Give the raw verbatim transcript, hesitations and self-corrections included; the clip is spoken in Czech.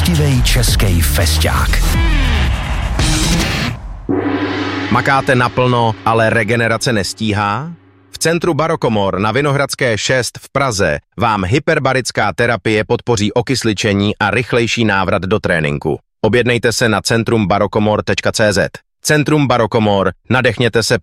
poctivý český festák. Makáte naplno, ale regenerace nestíhá? V centru Barokomor na Vinohradské šest v Praze vám hyperbarická terapie podpoří okysličení a rychlejší návrat do tréninku. Objednejte se na centrum barokomor tečka cé zet. Centrum Barokomor, nadechněte se